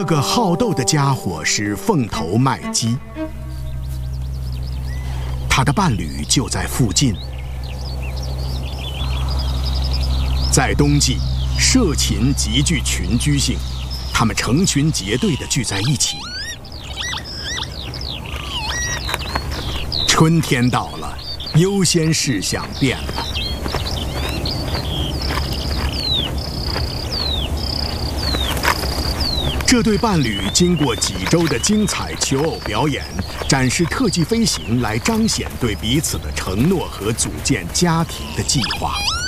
这个好斗的家伙是凤头麦鸡，他的伴侣就在附近。在冬季，社禽极具群居性，它们成群结队地聚在一起。春天到了，优先事项变了。这对伴侣经过几周的精彩求偶表演，展示特技飞行来彰显对彼此的承诺和组建家庭的计划。